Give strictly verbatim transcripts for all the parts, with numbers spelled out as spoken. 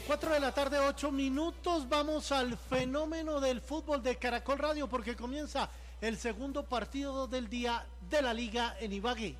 cuatro de la tarde, ocho minutos, vamos al fenómeno del fútbol de Caracol Radio porque comienza el segundo partido del día de la Liga en Ibagué.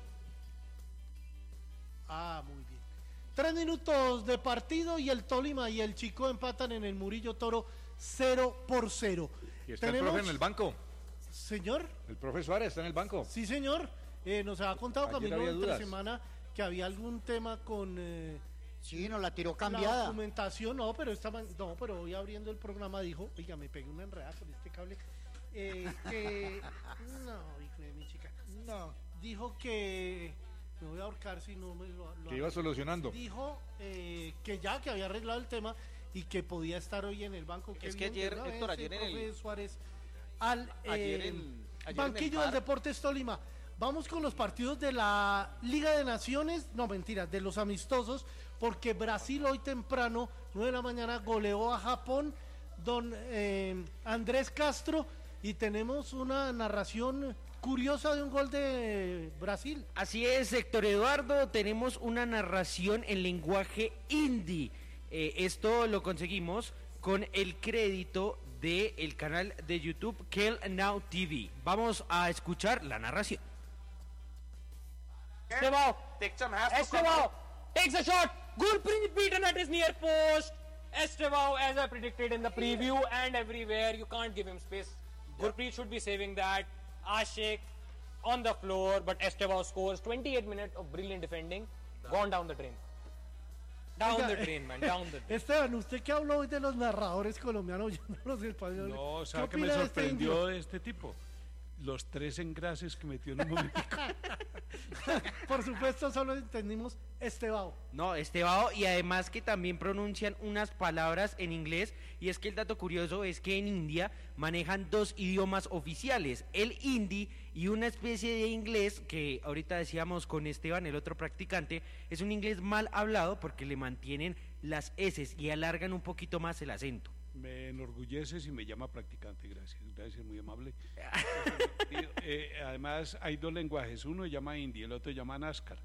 Ah, muy bien. Tres minutos de partido y el Tolima y el Chicó empatan en el Murillo Toro cero por cero. ¿Y está Tenemos... el profe en el banco? ¿Señor? El profe Suárez está en el banco. Sí, señor. Eh, nos ha contado Ayer Camilo había entre dudas. semana que había algún tema con... Eh, Sí, nos la tiró la cambiada. documentación, no, pero esta man- no, pero hoy abriendo el programa dijo, oiga, me pegué una enredada con este cable, eh, que, no, hijo de mi chica, no, dijo que, me voy a ahorcar si no me lo, lo Que iba solucionando. dijo eh, que ya, que había arreglado el tema y que podía estar hoy en el banco. Es que ayer, Héctor, ayer en el- Suárez al Ayer eh, en- ayer en banquillo el del bar. Deportes Tolima. Vamos con los partidos de la Liga de Naciones, no mentira, de los amistosos, porque Brasil hoy temprano, nueve de la mañana, goleó a Japón, don eh, Andrés Castro, y tenemos una narración curiosa de un gol de Brasil. Así es, Héctor Eduardo, tenemos una narración en lenguaje hindi. Eh, esto lo conseguimos con el crédito del canal de YouTube Kel Now T V. Vamos a escuchar la narración. Estevao Estevao takes a shot. Gurpreet beaten at his near post. Estevao, as I predicted in the preview and everywhere, you can't give him space. Gurpreet should be saving that. Ashik on the floor, but Estevao scores. twenty-eight minutes of brilliant defending. Gone down the drain. Down Oiga, the drain, man. Down the drain. Esteban, usted que habló hoy de los narradores colombianos, yo no los españoles. No, ¿Qué ¿sabe qué me opina de este sorprendió indio? de este tipo? Los tres engrases que metió en un momentico. Por supuesto, solo entendimos Estevao. No, Estevao, y además que también pronuncian unas palabras en inglés, y es que el dato curioso es que en India manejan dos idiomas oficiales, el hindi y una especie de inglés que ahorita decíamos con Esteban, el otro practicante, es un inglés mal hablado porque le mantienen las eses y alargan un poquito más el acento. Me enorgullece si me llama practicante, gracias, gracias, muy amable. Eh, además hay dos lenguajes, uno se llama hindi, el otro se llama NASCAR.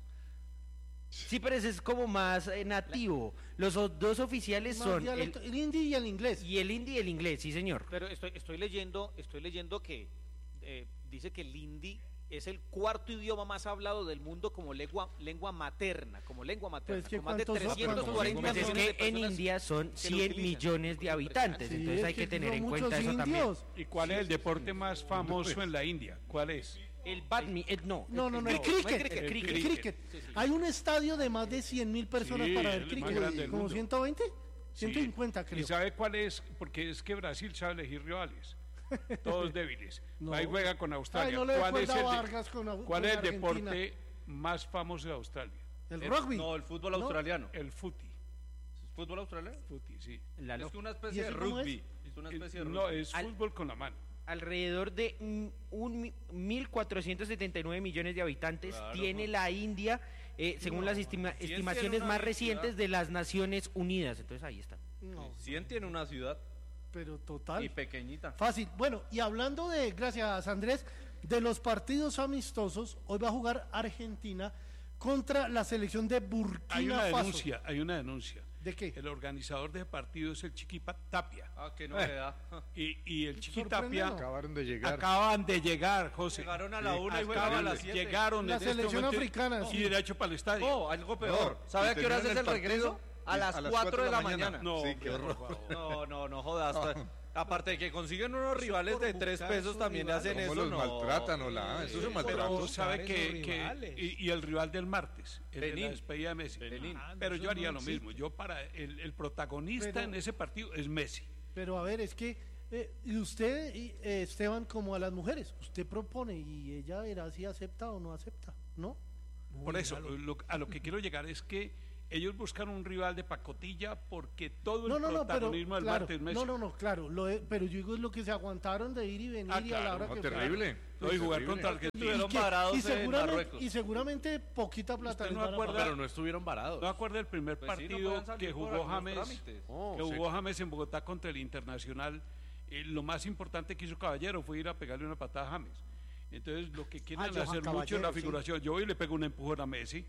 Sí, pero ese es como más eh, nativo. Los o- dos oficiales Más son dialecto, el, el hindi y el inglés. y el hindi y el inglés, sí señor. Pero estoy, estoy leyendo, estoy leyendo que eh, dice que el hindi es el cuarto idioma más hablado del mundo como lengua, lengua materna, como lengua materna, Pues que con más de ¿cuántos son? trescientos cuarenta Pues es millones de que en personas India son que lo cien utilizan. millones de habitantes, Sí, entonces es hay que tener son en muchos cuenta eso también. indios. ¿Y cuál es el deporte más famoso en la India? ¿Cuál es? El badminton, no. No, no, no, el el cricket. cricket, El cricket. cricket. Hay un estadio de más de cien mil personas Sí, para ver el más cricket. grande del ¿Como mundo. ciento veinte? Sí. ciento cincuenta, creo. ¿Y sabe cuál es? Porque es que Brasil sabe elegir rivales. Todos débiles. No. Ahí juega con Australia. Ay, no le ¿Cuál es recuerda el, a de- Vargas con Au- ¿cuál con es el Argentina? deporte más famoso de Australia? El rugby. No, el fútbol ¿No? australiano. El footy. ¿Fútbol australiano? Footy, sí. La Es lo- que una ¿Y especie de eso cómo rugby. Es una especie de rugby. No, es Al- fútbol con la mano. Alrededor de mm, un mi- mil cuatrocientos setenta y nueve millones de habitantes Claro, tiene ¿no? la India, eh, según las estima- cien estimaciones tiene una más recientes ciudad. de las Naciones Unidas. Entonces ahí está. No, cien tiene una ciudad pero total. y pequeñita. Fácil. Bueno, y hablando de, gracias Andrés, de los partidos amistosos, hoy va a jugar Argentina contra la selección de Burkina Hay una Faso. denuncia, hay una denuncia. ¿De qué? El organizador de ese partido es el Chiquipa Tapia. Ah, qué novedad. Y, y el Chiqui Sorprende, Tapia ¿no? Acabaron de llegar. acaban de llegar, José. Llegaron a la una y Acaban juegan a las de- siete. Llegaron La en este selección momento africana, y sí. derecho para el estadio. Oh, algo peor. No, ¿Sabe y a qué horas terminan es el el regreso? partido A las cuatro de la mañana. No, Sí, qué hombre, horror. por favor. No, no, no jodas. hasta- Aparte de que consiguen unos rivales por de tres buscar pesos, sus también rivales. hacen ¿Cómo eso. los no. maltratan, hola? Eso es un Pero maltrato. sabe que, esos que rivales. y, y el rival del martes, el de Benín. la despedida de Messi. Benín. Ah, Pero eso yo haría no lo existe. mismo. Yo para el, el protagonista Pero- en ese partido es Messi. Pero a ver, es que eh, y usted, y, eh, Esteban, como a las mujeres, usted propone y ella verá si acepta o no acepta, ¿no? Por eso, lo- a lo que quiero llegar es que ellos buscan un rival de pacotilla porque todo No, el no, no, pero protagonismo del claro, martes es Messi. no, no, no, claro, lo de- pero yo digo es lo que se aguantaron de ir y venir Ah, y a la claro, hora No, que terrible. No, y jugar Terrible. contra Argentina. fuera. Estuvieron Y que- varados y en seguramente, Marruecos. y seguramente poquita plata ¿Usted les no van a acuerda? pagar. Pero no estuvieron varados. ¿No acuerda el primer Pues sí, no partido pueden salir que por jugó algunos James, trámites. Oh, que sí. jugó James en Bogotá contra el Internacional? Eh, lo más importante que hizo Caballero fue ir a pegarle una patada a James. Entonces lo que quieren Ah, Johan hacer mucho Caballero, es la sí. figuración. Yo hoy le pego un empujón a Messi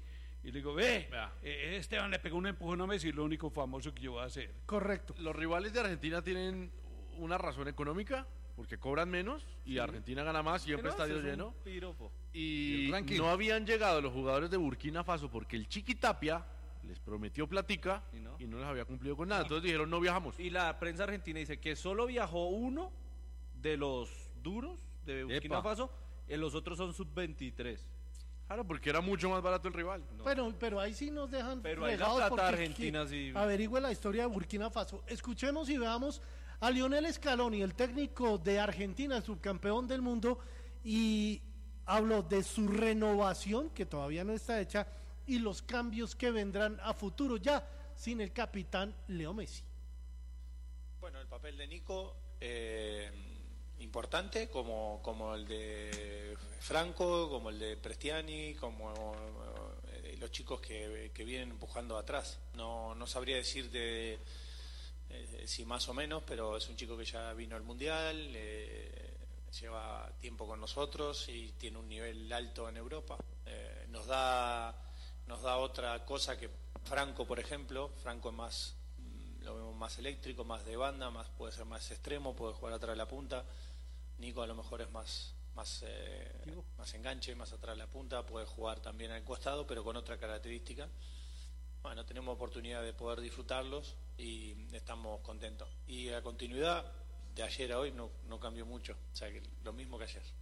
Y le digo, ve, Vea. eh, Esteban le pegó un empujón a Messi, lo único famoso que yo voy a hacer. Correcto. Los rivales de Argentina tienen una razón económica, porque cobran menos y Argentina gana más, siempre estadio lleno. Y Y el ranking. no habían llegado los jugadores de Burkina Faso porque el Chiquitapia les prometió platica ¿Y no? y no les había cumplido con nada. Entonces dijeron, no viajamos. Y la prensa argentina dice que solo viajó uno de los duros de Burkina Epa. Faso, y los otros son sub veintitrés. Claro, porque era mucho más barato el rival. Pero, pero ahí sí nos dejan Pero ahí la fregados plata porque argentina que- sí- averigüe la historia de Burkina Faso. Escuchemos y veamos a Lionel Scaloni, el técnico de Argentina, el subcampeón del mundo, y habló de su renovación, que todavía no está hecha, y los cambios que vendrán a futuro ya sin el capitán Leo Messi. Bueno, el papel de Nico, eh, importante, como, como el de Franco, como el de Prestiani, como eh, los chicos que, que vienen empujando atrás. No, no sabría decirte eh, si más o menos, pero es un chico que ya vino al Mundial, eh, lleva tiempo con nosotros y tiene un nivel alto en Europa. Eh, nos da, nos da otra cosa que Franco, por ejemplo. Franco es más, lo vemos más eléctrico, más de banda, más puede ser más extremo, puede jugar atrás de la punta. Nico a lo mejor es más más eh, más enganche, más atrás de la punta, puede jugar también al costado, pero con otra característica. Bueno, tenemos oportunidad de poder disfrutarlos y estamos contentos. Y la continuidad de ayer a hoy no, no cambió mucho, o sea que lo mismo que ayer.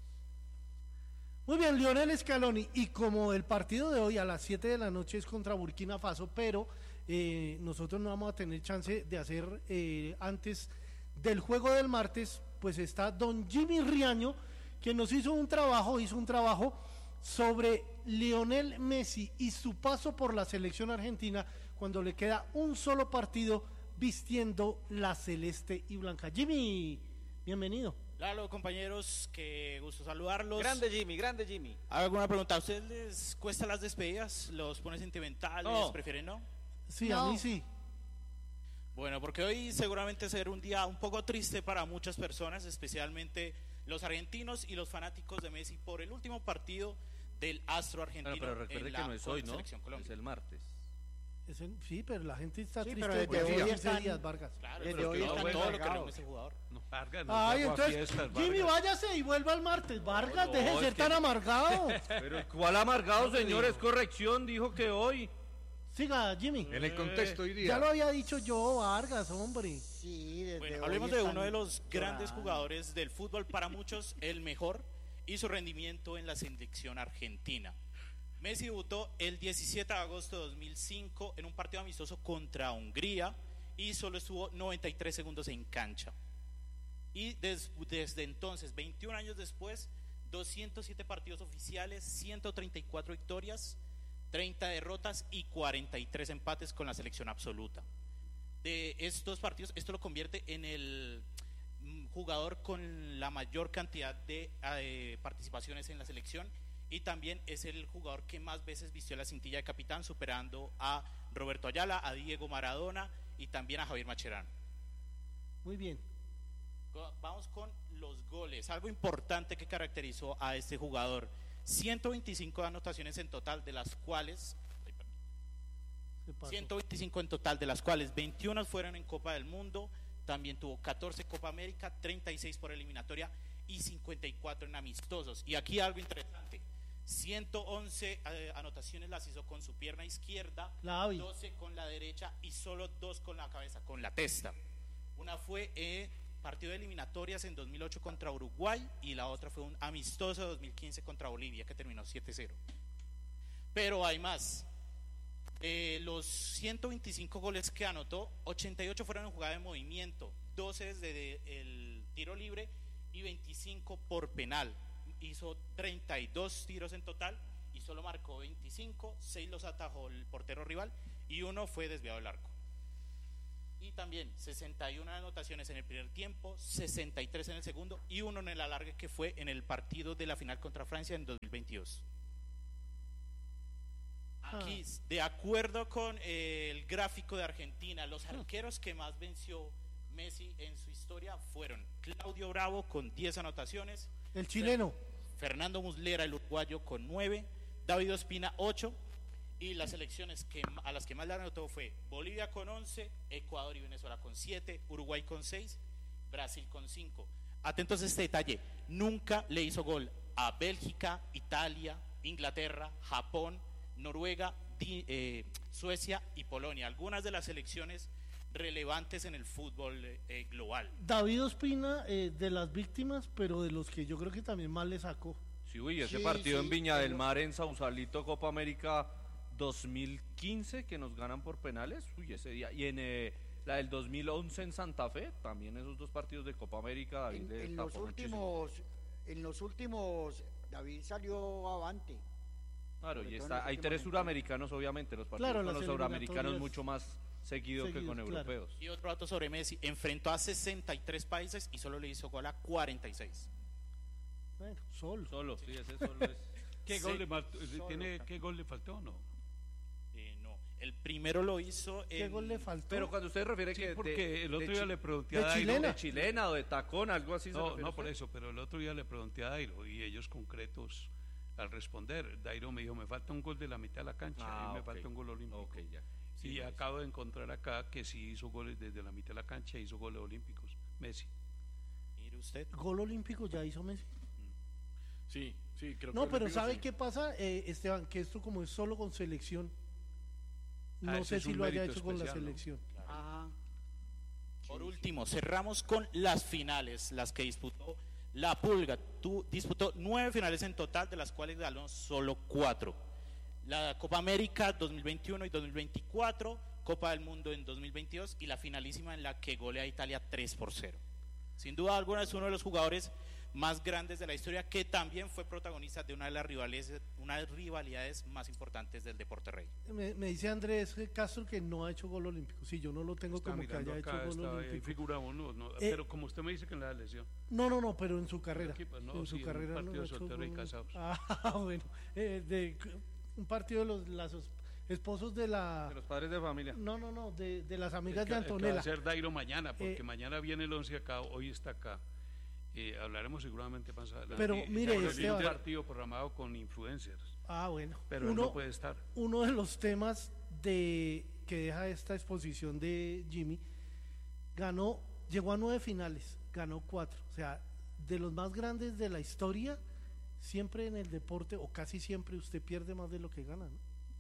Muy bien, Lionel Scaloni, y como el partido de hoy a las siete de la noche es contra Burkina Faso, pero eh, nosotros no vamos a tener chance de hacer eh, antes del juego del martes, pues está don Jimmy Riaño, que nos hizo un trabajo, hizo un trabajo sobre Lionel Messi y su paso por la selección argentina cuando le queda un solo partido vistiendo la celeste y blanca. Jimmy, bienvenido. Claro, compañeros, qué gusto saludarlos. Grande Jimmy, grande Jimmy. ¿Hago alguna pregunta? ¿A ustedes les cuesta las despedidas? ¿Los pone sentimentales? No. ¿Prefieren no? Sí, a mí sí. Bueno, porque hoy seguramente será un día un poco triste para muchas personas, especialmente los argentinos y los fanáticos de Messi por el último partido del astro argentino. Bueno, pero recuerde en que la no es hoy, ¿no? Selección Colombia. Es el martes. Es el- sí, pero la gente está Sí, triste pero desde desde hace hoy quince están- días, Vargas. Claro, Desde pero hoy que están no fue todo lo que cargados. no ese jugador. Vargas, no Ay, hago a entonces, fiestas, Jimmy, Vargas. váyase y vuelva el martes. Vargas, No, deje de es ser que- tan amargado. Pero ¿cuál amargado, señores? Corrección, dijo que hoy. Siga, Jimmy. En el contexto hoy día. Ya lo había dicho yo, Vargas, hombre. Sí, desde Bueno, hoy hablemos de están uno de los grandes llorando. jugadores del fútbol, para muchos el mejor, y su rendimiento en la selección argentina. Messi debutó el diecisiete de agosto de dos mil cinco en un partido amistoso contra Hungría y solo estuvo noventa y tres segundos en cancha. Y des- desde entonces, veintiún años después, doscientos siete partidos oficiales, ciento treinta y cuatro victorias, treinta derrotas y cuarenta y tres empates con la selección absoluta. De estos partidos, esto lo convierte en el mm, jugador con la mayor cantidad de eh, participaciones en la selección, y también es el jugador que más veces vistió la cintilla de capitán, superando a Roberto Ayala, a Diego Maradona y también a Javier Mascherano. Muy bien. Co- Vamos con los goles. Algo importante que caracterizó a este jugador: ciento veinticinco anotaciones en total, de las cuales ay, perdón, ¿Qué pasó? ciento veinticinco en total, de las cuales veintiuno fueron en Copa del Mundo. También tuvo catorce Copa América, treinta y seis por eliminatoria y cincuenta y cuatro en amistosos. Y aquí algo interesante: ciento once eh, anotaciones las hizo con su pierna izquierda, La Avi. doce con la derecha y solo dos con la cabeza, con la testa. Una fue eh, partido de eliminatorias en dos mil ocho contra Uruguay, y la otra fue un amistoso de dos mil quince contra Bolivia, que terminó siete cero. Pero hay más. Eh, los ciento veinticinco goles que anotó, ochenta y ocho fueron en jugada de movimiento, doce desde de- el tiro libre y veinticinco por penal. Hizo treinta y dos tiros en total y solo marcó veinticinco, seis los atajó el portero rival y uno fue desviado del arco. Y también sesenta y una anotaciones en el primer tiempo, sesenta y tres en el segundo y uno en el alargue, que fue en el partido de la final contra Francia en dos mil veintidós. Aquí, de acuerdo con eh, el gráfico de Argentina, los arqueros que más venció Messi en su historia fueron Claudio Bravo con diez anotaciones, El chileno. Fernando Muslera, el uruguayo, con nueve, David Ospina, ocho, Y las selecciones que, a las que más le anotó fue Bolivia con once, Ecuador y Venezuela con siete, Uruguay con seis, Brasil con cinco. Atentos a este detalle, nunca le hizo gol a Bélgica, Italia, Inglaterra, Japón, Noruega, di, eh, Suecia y Polonia, algunas de las selecciones relevantes en el fútbol eh, global. David Ospina, eh, de las víctimas, pero de los que yo creo que también más le sacó. Sí, uy, ese Sí, partido sí, en Viña del pero- Mar, en Sausalito, Copa América dos mil quince, que nos ganan por penales, uy, ese día. Y en eh, la del dos mil once en Santa Fe, también esos dos partidos de Copa América, David En, le en tapó los muchísimo. últimos, en los últimos, David salió avante. Claro, sobre y todo en está, los hay últimos tres encuentros. suramericanos, obviamente, los partidos Claro, con las los suramericanos eliminatorias mucho más seguido que seguidos, con claro. europeos. Y otro dato sobre Messi, enfrentó a sesenta y tres países y solo le hizo gol a cuarenta y seis. Bueno, solo. Solo, sí, ese solo es. ¿Qué, Sí. gol le, mal- Solo, tiene, claro. ¿Qué gol le faltó o no? Eh, no, el primero lo hizo ¿Qué en... gol le faltó? Pero cuando usted refiere Sí, que. porque de- el de otro día chi- le pregunté de a Dairo. chilena. de chilena o de tacón, algo así. se No, refiere no por usted. eso, pero el otro día le pregunté a Dairo y ellos concretos al responder. Dairo me dijo, me falta un gol de la mitad de la cancha Ah, y me ok. falta un gol olímpico. Ok, ya. Sí, y no, acabo de encontrar acá que sí hizo goles desde la mitad de la cancha, hizo goles olímpicos. Messi. Mire usted. Gol olímpico ya hizo Messi. Sí, sí, creo que No, pero olímpico ¿sabe sí. qué pasa, eh, Esteban? Que esto como es solo con selección, no Ah, ese sé es si un lo haya mérito hecho con la especial, ¿no? selección. Ajá. Por último, cerramos con las finales, las que disputó la Pulga. Tú disputó nueve finales en total, de las cuales ganó solo cuatro. La Copa América dos mil veintiuno y dos mil veinticuatro, Copa del Mundo en dos mil veintidós y la finalísima en la que golea a Italia tres por cero. Sin duda alguna es uno de los jugadores más grandes de la historia, que también fue protagonista de una de las rivalidades, una de las rivalidades más importantes del deporte rey. Me, me dice Andrés Castro que no ha hecho gol olímpico. Sí, yo no lo tengo Está como que mirando haya acá, hecho gol está ahí olímpico. figura uno, no, Eh, pero como usted me dice que en la lesión. No, no, no, pero en su carrera. aquí, pues, no, en sí, su en un carrera no partido ha hecho soltero y gol. casados. Ah, bueno. Eh, de, un partido de los las esposos de la... De los padres de familia. No, no, no, de, de las El amigas que- de el que va Antonella. a ser Dairo mañana, porque Eh, mañana viene el once acá, hoy está acá. Eh, hablaremos seguramente más adelante. Pero, Y- y mire, hay un Esteban- partido programado con influencers, Ah, bueno. pero él uno, no puede estar. uno de los temas de que deja esta exposición de Jimmy, ganó, llegó a nueve finales, ganó cuatro. O sea, de los más grandes de la historia, siempre en el deporte, o casi siempre, usted pierde más de lo que gana, ¿no?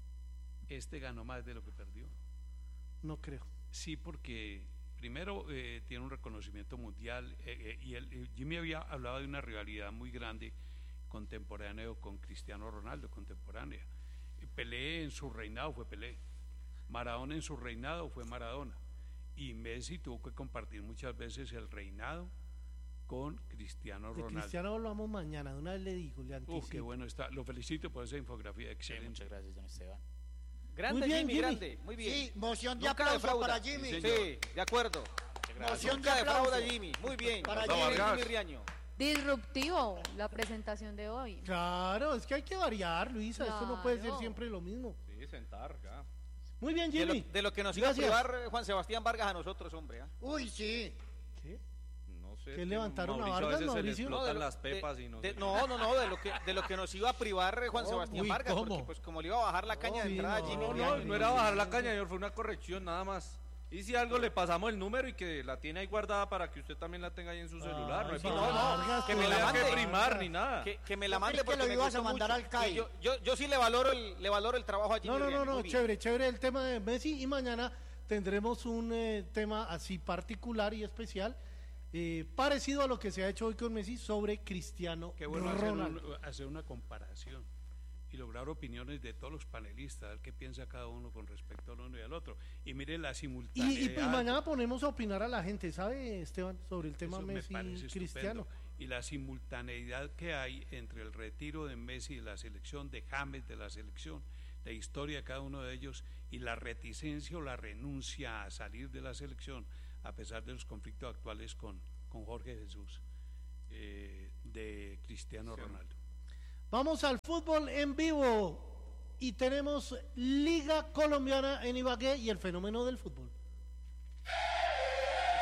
Este ganó más de lo que perdió. No creo. Sí, porque primero eh, tiene un reconocimiento mundial eh, eh, y él- eh, Jimmy había hablado de una rivalidad muy grande contemporáneo con Cristiano Ronaldo, contemporánea. Eh, Pelé en su reinado fue Pelé, Maradona en su reinado fue Maradona, y Messi tuvo que compartir muchas veces el reinado con Cristiano De Ronaldo. Cristiano hablamos mañana, de una vez le digo, le anticipo. Uf, qué bueno está. Lo felicito por esa infografía, Sí, excelente. muchas gracias, don Esteban. Grande Muy bien, Jimmy, Jimmy. grande, muy bien. Sí, moción de Nunca aplauso defrauda. para Jimmy. Sí, Sí, de acuerdo. Moción Nunca de defrauda aplauso. Jimmy, muy bien. Para Muy bien, Jimmy. Jimmy Riaño. Disruptivo la presentación de hoy. Claro, es que hay que variar, Luisa, esto no puede ser Claro. siempre lo mismo. Sí, sentar, ya. Muy bien, De lo, Jimmy. de lo que nos iba a Gracias. privar eh, Juan Sebastián Vargas a nosotros, hombre. ¿ah? Uy, sí. ¿Qué? No sé. ¿Qué es que levantaron a Mauricio Vargas, veces se le Mauricio? explotan de lo- las pepas de- y no de- sé. no, no, no, de lo que de lo que nos iba a privar eh, Juan ¿Cómo? Sebastián Uy, Vargas, ¿cómo? porque pues como le iba a bajar la caña de Uy, entrada a no, Jimmy No, Riaño. no, no era bajar la caña, señor, fue una corrección nada más. Y si algo le pasamos el número y que la tiene ahí guardada para que usted también la tenga ahí en su celular. No hay sí, problema. no, Vargas, que No me la había que mande. primar ni nada. Que, que me la Yo mande creí que porque lo me ibas gusta a mandar mucho. al C A I. Sí, yo, yo, yo sí le valoro el, le valoro el trabajo a Jimmy No, no, no, Riaño, no, muy bien. chévere, chévere el tema de Messi y mañana tendremos un eh, tema así particular y especial, eh, parecido a lo que se ha hecho hoy con Messi sobre Cristiano Qué bueno hacer, un- Ronaldo. hacer una comparación y lograr opiniones de todos los panelistas, a ver qué piensa cada uno con respecto al uno y al otro. Y mire la Y, simultaneidad. y pues mañana ponemos a opinar a la gente, ¿sabe, Esteban? Sobre el tema Eso me Messi parece Cristiano. estupendo. Y la simultaneidad que hay entre el retiro de Messi de la selección, de James de la selección, la historia de cada uno de ellos y la reticencia o la renuncia a salir de la selección, a pesar de los conflictos actuales con, con Jorge Jesús, eh, de Cristiano Ronaldo. Vamos al fútbol en vivo y tenemos Liga Colombiana en Ibagué y el fenómeno del fútbol.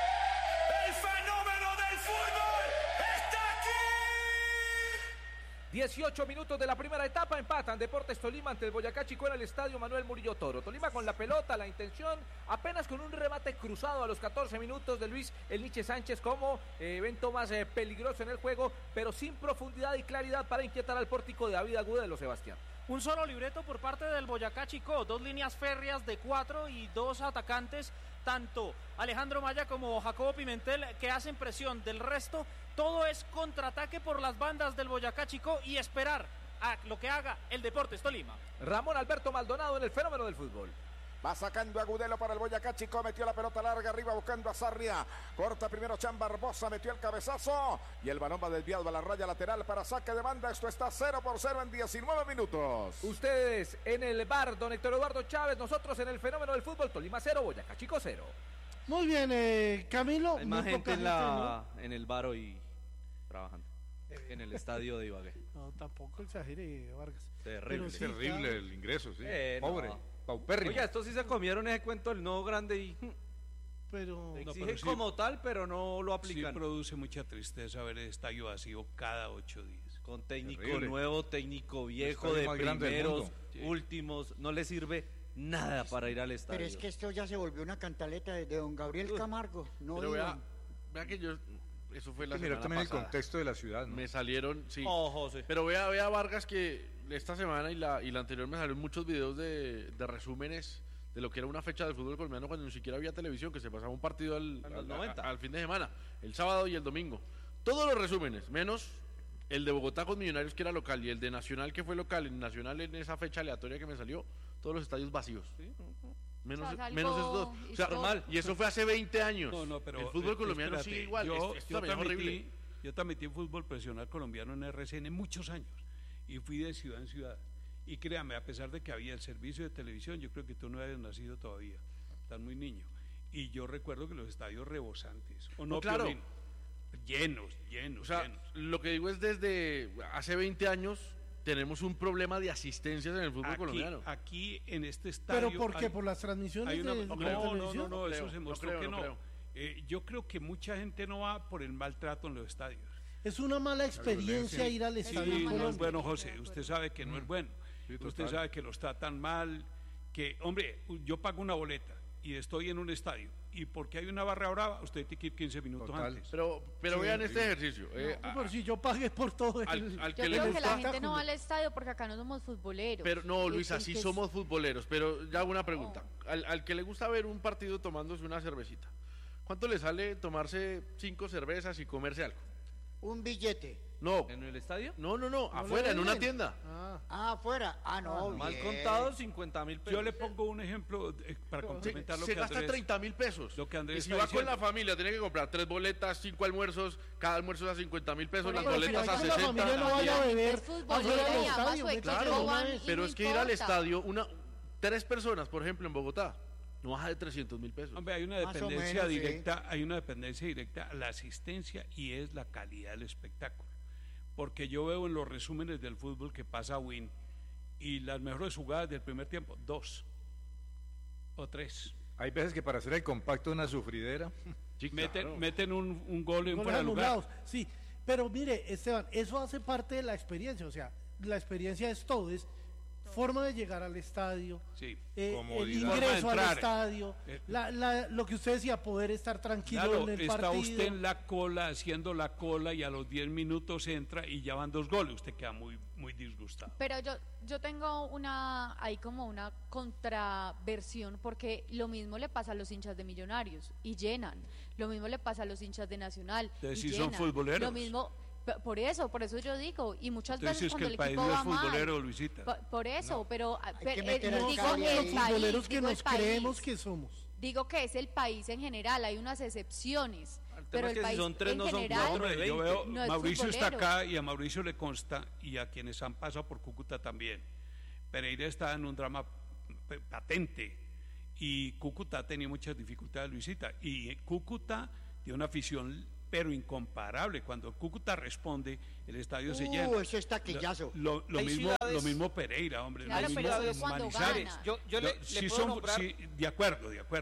El fenómeno del fútbol está aquí. dieciocho minutos de la primera etapa, empatan Deportes Tolima ante el Boyacá Chicó en el estadio Manuel Murillo Toro. Tolima con la pelota, la intención, apenas con un remate cruzado a los catorce minutos de Luis El Niche Sánchez como eh, evento más eh, peligroso en el juego, pero sin profundidad y claridad para inquietar al pórtico de David Agudelo, Sebastián. Un solo libreto por parte del Boyacá Chicó, dos líneas férreas de cuatro y dos atacantes, tanto Alejandro Maya como Jacobo Pimentel, que hacen presión. Del resto, todo es contraataque por las bandas del Boyacá Chicó y esperar a lo que haga el Deportes Tolima. Ramón Alberto Maldonado en el fenómeno del fútbol. Va sacando Agudelo para el Boyacá Chicó, metió la pelota larga arriba buscando a Sarria, corta primero Chan Barbosa, metió el cabezazo y el balón va desviado a la raya lateral para saque de banda. Esto está cero por cero en diecinueve minutos. Ustedes en el bar, don Héctor Eduardo Chávez, nosotros en el fenómeno del fútbol. Tolima cero, Boyacá Chicó cero. Muy bien, eh, Camilo. Hay más muy gente poca en, la, ¿no? en el bar hoy trabajando. En el estadio de Ibagué. No, tampoco exagere, Vargas. Terrible. Sí, Terrible claro. el ingreso, sí. Eh, Pobre, no. paupérrimo. Oiga, estos sí se comieron ese cuento del no grande y Pero exigen pero sí- como tal, pero no lo Sí aplican. produce mucha tristeza ver el estadio vacío cada ocho días. Con técnico Terrible. nuevo, técnico viejo, estadio de más grande del primeros, mundo. Sí. últimos, no le sirve nada para ir al estadio. Pero es que esto ya se volvió una cantaleta de, de don Gabriel Camargo. No Pero vea, iban. vea que yo, eso fue Hay la que mirar semana también el pasada. contexto de la ciudad, ¿no? Me salieron, sí. Oh, José. Pero vea, vea Vargas que esta semana y la, y la anterior me salieron muchos videos de, de resúmenes de lo que era una fecha del fútbol colombiano cuando ni siquiera había televisión, que se pasaba un partido al, En los al- noventa. al fin de semana, el sábado y el domingo. Todos los resúmenes, menos el de Bogotá con Millonarios que era local y el de Nacional que fue local, en Nacional en esa fecha aleatoria que me salió, todos los estadios vacíos. Menos, O sea, es menos algo esos dos. O sea, histórico. normal. Y eso fue hace veinte años. No, no, pero el fútbol eh, colombiano espérate, sigue igual. Yo, esto, esto yo también es transmití, horrible. yo transmití fútbol profesional colombiano en R C N muchos años y fui de ciudad en ciudad. Y créame, a pesar de que había el servicio de televisión, yo creo que tú no habías nacido todavía, estás muy niño. Y yo recuerdo que los estadios rebosantes, o no, No, claro. Piolín, llenos, llenos, O sea, llenos. lo que digo es desde hace veinte años tenemos un problema de asistencias en el fútbol Aquí, colombiano. aquí en este estadio. ¿Pero por qué? hay- ¿Por las transmisiones hay una- de, no, de la no, no, televisión? no, eso creo, se no mostró creo, que no no. creo. Eh, yo creo que mucha gente no va por el maltrato en los estadios. Es una mala experiencia violencia. ir al Sí, estadio. en no es Colombia. bueno, José. Usted sabe que no es bueno. Sí, Usted total. sabe que los tratan mal. Que, hombre, yo pago una boleta y estoy en un estadio. Y porque hay una barra brava, usted tiene que ir quince minutos Total. antes. Pero, pero Sí, vean sí. este ejercicio. eh, No, a- pero si yo pagué por todo el... al, al Yo que le creo que gusta. la gente no va al estadio porque acá no somos futboleros. Pero no, El- Luis, el así que es- somos futboleros. Pero ya hago una pregunta. Al, al que le gusta ver un partido tomándose una cervecita, ¿cuánto le sale tomarse cinco cervezas y comerse algo? Un billete. No, ¿En el estadio? no, no, no, ¿No afuera, le en una venden? tienda. Ah, Ah, afuera. Ah, no. Mal bien. contado, cincuenta mil pesos. Yo le pongo un ejemplo eh, para Se, complementar lo se que gasta Andrés... treinta mil pesos. lo que Andrés y si está va con diciendo. la familia, tiene que comprar tres boletas, cinco almuerzos, cada almuerzo a cincuenta mil pesos, Por las eso, boletas pero a es que la sesenta. familia no vaya a beber Es futbolera afuera del y ama a estadio. su métase equipo, de Claro, una van vez. y pero no es que ir al importa. estadio, una, tres personas, por ejemplo, en Bogotá, no baja de trescientos mil pesos. Hombre, hay una Más o dependencia menos, sí. directa, hay una dependencia directa a la asistencia y es la calidad del espectáculo. Porque yo veo en los resúmenes del fútbol que pasa Win y las mejores jugadas del primer tiempo, dos o tres. Hay veces que para hacer el compacto una sufridera. Sí, Meten, claro. meten un, un gol en Goles fuera de lugar. anulados, sí. Pero mire, Esteban, eso hace parte de la experiencia. O sea, la experiencia es todo. Es forma de llegar al estadio, Sí. eh, el Comodidad. ingreso Forma de al entrar. estadio, Eh, la, la- lo que usted decía, poder estar tranquilo Claro, en el está partido. usted en la cola, haciendo la cola y a los diez minutos entra y ya van dos goles. Usted queda muy, muy disgustado. Pero yo, yo tengo una, ahí como una contraversión, porque lo mismo le pasa a los hinchas de Millonarios y llenan, lo mismo le pasa a los hinchas de Nacional Entonces, y sí son llenan. futboleros. Lo mismo, p- por eso, por eso yo digo, y muchas Entonces veces es que cuando el el, país equipo no es va mal, futbolero, Luisita. po- por eso, pero, ah, que pero, meter eh, al digo Cali el ahí. Los futboleros país, que digo el nos creemos país. que somos. Digo que es el país en general, hay unas excepciones, pero es el que si país son tres, en no son general cuatro. Hombre, yo veo, no es Mauricio está futbolero. acá y a Mauricio le consta, y a quienes han pasado por Cúcuta también. Pereira está en un drama p- patente y Cúcuta ha tenido muchas dificultades, Luisita. Y Cúcuta tiene una afición, pero incomparable. Cuando Cúcuta responde, el estadio se Uh, llena. ese es taquillazo. Lo, lo Hay mismo, ciudades- lo mismo Pereira, hombre. Claro, lo pero mismo eso es cuando Manizales. gana. Yo, yo le, No, le sí puedo son- nombrar... sí, de acuerdo, de acuerdo.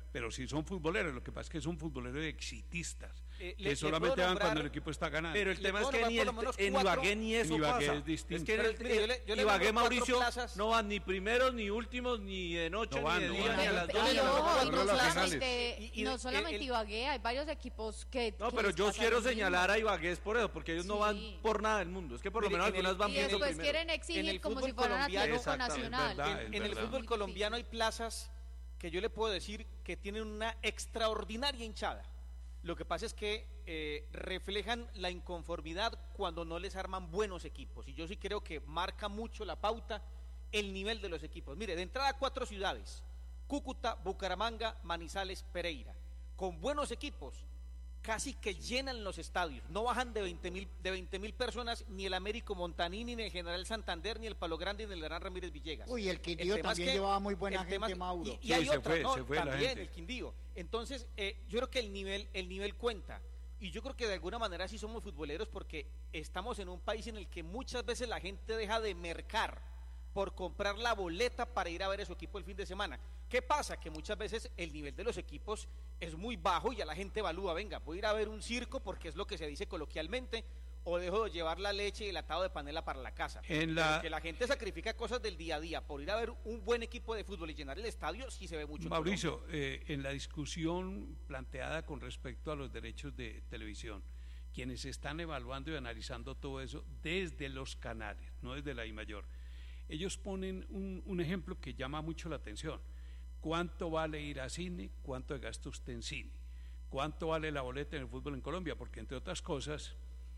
pero sí son futboleros, lo que pasa es que son futboleros exitistas, Eh, que le- le solamente puedo van nombrar- cuando el equipo está ganando. Pero el Le tema es puedo que nombrar ni por el, lo menos en cuatro- Ibagué ni eso En Ibagué pasa. es distinto. Es que en Pero el- mire, yo le- yo le Ibagué, nombro cuatro Mauricio, plazas. no van ni primeros, ni últimos, ni de noche, No van, ni de no día, van. ni a las Pero, dos. y de la ojo, mañana. y no Solo las solamente, finales. Y- y- no el- solamente el- Ibagué, hay varios equipos que... No, que pero les yo pasa quiero lo mismo. señalar a Ibagué es por eso, porque ellos no Sí. van por nada del mundo. Es que por lo Mire, menos en el- algunas van Y viendo después primero. quieren En exigir el como fútbol si fueran colombiano- Atlético Exactamente, es Nacional. verdad. En, en el verdad. fútbol colombiano hay plazas que yo le puedo decir que tienen una extraordinaria hinchada. Lo que pasa es que eh, reflejan la inconformidad cuando no les arman buenos equipos. Y yo sí creo que marca mucho la pauta el nivel de los equipos. Mire, de entrada cuatro ciudades: Cúcuta, Bucaramanga, Manizales, Pereira. Con buenos equipos, casi que llenan los estadios. No bajan de veinte mil de veinte mil personas ni el Américo Montanini, ni el General Santander, ni el Palo Grande, ni el Gran Ramírez Villegas. Uy, el Quindío tema es también que- llevaba muy buena el tema gente, es- Mauro. Y, y Sí, hay se otra, fue, ¿no? se fue la También gente. el Quindío. Entonces, eh, yo creo que el nivel, el nivel cuenta. Y yo creo que de alguna manera sí somos futboleros porque estamos en un país en el que muchas veces la gente deja de mercar por comprar la boleta para ir a ver a su equipo el fin de semana. ¿Qué pasa? Que muchas veces el nivel de los equipos es muy bajo y ya la gente evalúa, venga, voy a ir a ver un circo porque es lo que se dice coloquialmente, o dejo de llevar la leche y el atado de panela para la casa. En la- Pero que la gente sacrifica cosas del día a día por ir a ver un buen equipo de fútbol y llenar el estadio, sí se ve mucho en Mauricio, eh, en la discusión planteada con respecto a los derechos de televisión, quienes están evaluando y analizando todo eso desde los canales, no desde la I mayor, ellos ponen un, un ejemplo que llama mucho la atención. ¿Cuánto vale ir a cine? ¿Cuánto gasta usted en cine? ¿Cuánto vale la boleta en el fútbol en Colombia? Porque entre otras cosas,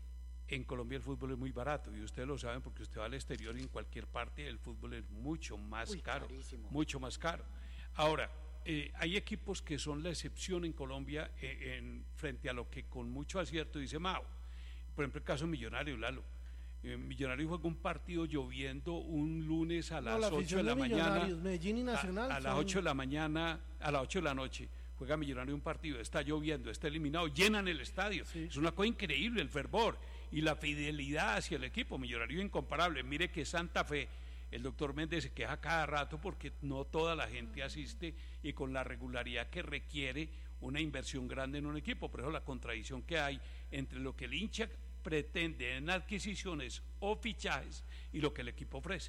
en Colombia el fútbol es muy barato y ustedes lo saben porque usted va al exterior y en cualquier parte el fútbol es mucho más Uy, caro, carísimo. mucho más caro. Ahora, eh, hay equipos que son la excepción en Colombia eh, en, frente a lo que con mucho acierto dice Mao. Por ejemplo, el caso Millonario, Lalo. Eh, Millonario juega un partido lloviendo un lunes a No, las la ocho de afición la de mañana. Millonarios, Medellín y Nacional A, a las son- ocho de la mañana, a las ocho de la noche, juega Millonario un partido, está lloviendo, está eliminado, llenan el estadio. Es una cosa increíble el fervor y la fidelidad hacia el equipo. Millonario incomparable. Mire que Santa Fe, el doctor Méndez se queja cada rato porque no toda la gente asiste y con la regularidad que requiere una inversión grande en un equipo. Por eso la contradicción que hay entre lo que el hincha pretende en adquisiciones o fichajes y lo que el equipo ofrece.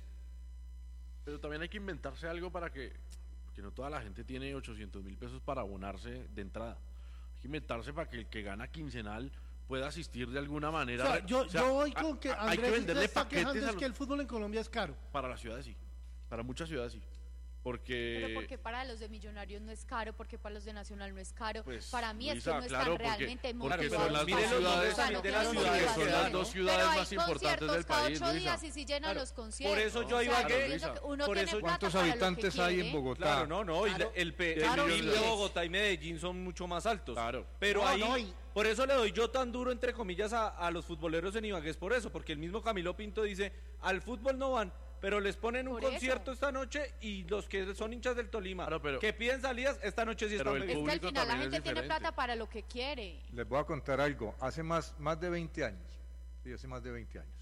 Pero también hay que inventarse algo para que, porque no toda la gente tiene ochocientos mil pesos para abonarse de entrada. Hay que inventarse para que el que gana quincenal pueda asistir de alguna O manera. sea, yo, O sea, yo voy a- con que a- hay que Andrés venderle está paquetes quejando a es los- que el fútbol en Colombia es caro. para las ciudades sí, para muchas ciudades sí, porque Pero porque para los de Millonarios no es caro, porque para los de Nacional no es caro. Pues, para mí es Luisa, que no claro, están porque- realmente porque motivados son las para dos ir. ciudades- O sea, no de las tienen ciudades que motivación. son las dos ciudades Pero hay más importantes del conciertos cada país, ocho Luisa. días y si llenan Claro, los conciertos. por eso yo O sea, a Ibagué- yo entiendo que uno por tiene eso- plata ¿Cuántos para lo que habitantes hay quiere. en Bogotá? Claro, no, no, y Claro, la- el, pe- claro, el PIB de millones. Bogotá y Medellín son mucho más altos. Claro. Pero No, ahí, no, y- por eso le doy yo tan duro, entre comillas, a, a los futboleros en Ibagué, es por eso, porque el mismo Camilo Pinto dice, al fútbol no van, pero les ponen un Por eso. concierto esta noche y los que son hinchas del Tolima, Claro, pero- que piden salidas, esta noche sí Pero están el Es que al público final la también es gente tiene diferente. plata para lo que quiere. Les voy a contar algo. Hace más, más de veinte años, sí, hace más de veinte años,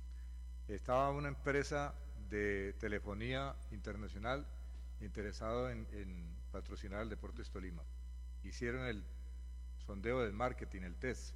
estaba una empresa de telefonía internacional interesado en, en patrocinar el Deportes Tolima. Hicieron el sondeo del marketing, el test.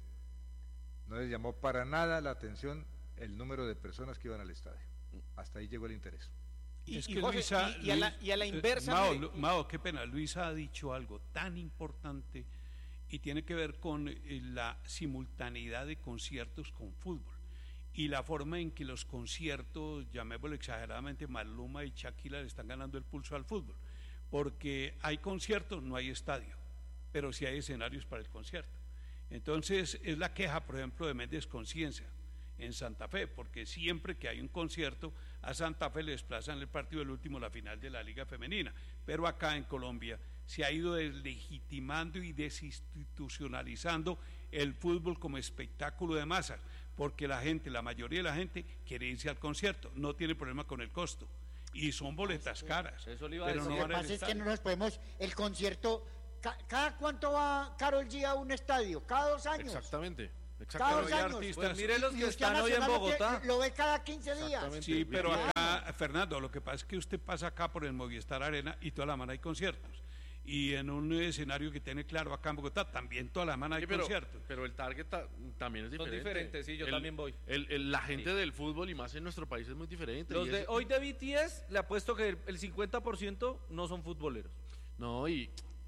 No les llamó para nada la atención el número de personas que iban al estadio. Hasta ahí llegó el interés. Y, Es y que José, Luisa, y- y a la, Luis- y a la eh, inversa, Mao, mire, Lu- Mao, qué pena, Luisa ha dicho algo tan importante y tiene que ver con eh, la simultaneidad de conciertos con fútbol y la forma en que los conciertos, llamémoslo exageradamente, Maluma y Shakira le están ganando el pulso al fútbol, porque hay conciertos, no hay estadio, pero sí hay escenarios para el concierto. Entonces es la queja, por ejemplo, de Méndez Conciencia en Santa Fe, porque siempre que hay un concierto a Santa Fe le desplazan el partido del último, la final de la Liga Femenina, pero acá en Colombia se ha ido deslegitimando y desinstitucionalizando el fútbol como espectáculo de masas, porque la gente, la mayoría de la gente quiere irse al concierto, no tiene problema con el costo y son boletas caras, Eso le iba a pero decir. no Lo que van al pasa es que estadio. no nos podemos, el concierto, ca- ¿cada cuánto va Karol G a un estadio? ¿Cada dos años? exactamente, Cada exactamente. dos hay años. artistas- Pues mire los Y que usted están hoy en Nacional lo que- Bogotá. Lo ve cada quince días. Exactamente. Sí, pero Claro. acá, Fernando, lo que pasa es que usted pasa acá por el Movistar Arena y toda la mano hay conciertos. y en un escenario que tiene claro acá en Bogotá, también toda la semana hay Sí, pero, conciertos. pero el target ta- también es Son diferente. diferentes, sí, yo El- también voy. el- el- la gente del fútbol y más en nuestro país es muy diferente. Los y de es- hoy de B T S, le apuesto que el- el cincuenta por ciento no son futboleros. No, y...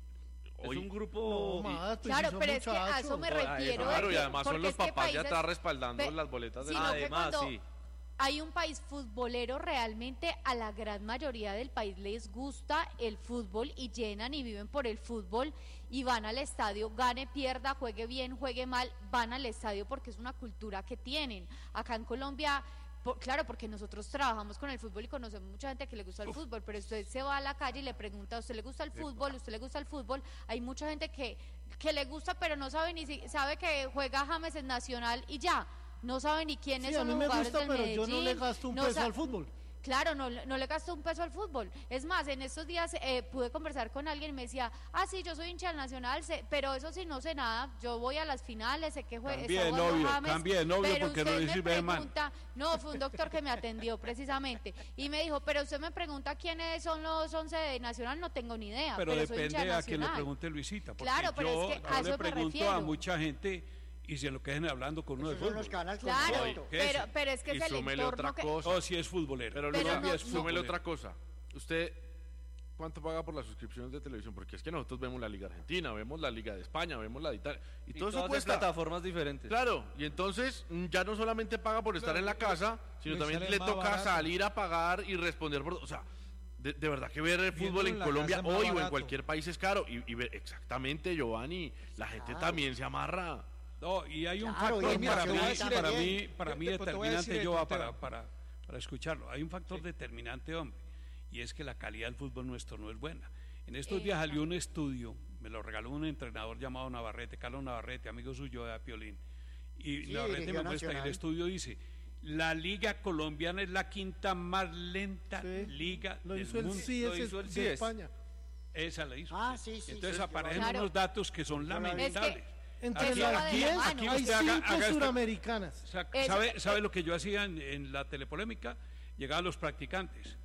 Es hoy- un grupo... No, más, pues, Claro, sí son pero es que a muchachos. eso me Ah, refiero. Claro, de y que- además son porque los es que papás ya países- está respaldando ve- las boletas de sino la... que Además, cuando sí. hay un país futbolero, realmente a la gran mayoría del país les gusta el fútbol y llenan y viven por el fútbol y van al estadio, gane, pierda, juegue bien, juegue mal, van al estadio porque es una cultura que tienen. Acá en Colombia, por- claro, porque nosotros trabajamos con el fútbol y conocemos mucha gente que le gusta el fútbol, pero usted se va a la calle y le pregunta, ¿a usted le gusta el fútbol? ¿A usted le gusta el fútbol? Hay mucha gente que, que le gusta, pero no sabe ni si, sabe que juega James en Nacional y ya. No sabe ni quiénes Sí, a son mí los me jugadores gusta, del pero Medellín. yo no le gasto un no peso sa- al fútbol. Claro, no, no le gasto un peso al fútbol. Es más, en estos días eh, pude conversar con alguien y me decía, ah, sí, yo soy hincha del Nacional, sé- pero eso sí, no sé nada. Yo voy a las finales, sé que juega. Cambie de novio, cambie de novio pero porque no usted le me sirve de man. pregunta, no, fue un doctor que me atendió precisamente y me dijo, pero usted me pregunta quiénes son los once de Nacional, no tengo ni idea. Pero, Pero, soy hincha depende de a quien le Nacional. pregunte Luisita. Porque Claro, pero yo, es que a yo eso le me pregunto refiero. a mucha gente y se lo quejen hablando con uno de Esos son fútbol. los canales con Claro, foto. ¿Qué pero, es? pero es que Y es el súmele entorno otra que... cosa. Oh, sí es futbolero. Pero, Pero Luis, no- es- súmele futbolero. otra cosa. Usted, ¿cuánto paga por las suscripciones de televisión? Porque es que nosotros vemos la Liga Argentina, vemos la Liga de España, vemos la de Italia. Y, Y todo eso todas en cuesta. plataformas diferentes. Claro, y entonces mm, ya no solamente paga por estar en la casa, sino le también sale le más toca barato. salir a pagar y responder por... O sea, de, de verdad que ver el Viéndolo fútbol en en la Colombia casa es más hoy o en barato. cualquier país es caro. Y, y ver- exactamente, Giovanni, la gente también se amarra. No, y hay un Claro, factor y en para mí, Nacional para también. mí, para Yo mí te- pues, te voy a decir determinante, esto, yo para, Esteban. para, para escucharlo. Hay un factor determinante, hombre, y es que la calidad del fútbol nuestro no es buena. En estos días salió un estudio, me lo regaló un entrenador llamado Navarrete, Carlos Navarrete, amigo suyo de Piolín. Y Sí, Navarrete dirigió me muestra, y el Nacional. estudio dice, la liga colombiana es la quinta más lenta Sí, liga Lo del hizo el mundo. C I S Lo hizo el de C I S. España. Esa la hizo. Ah, sí, sí. Entonces sí, aparecen Claro. unos datos que son lamentables. Entre Eso las va de la diez mano. hay usted haga- cinco haga esta- suramericanas. Sa- Eso- ¿Sabe, sabe eh, lo que yo hacía en, en la telepolémica? Llegaban los practicantes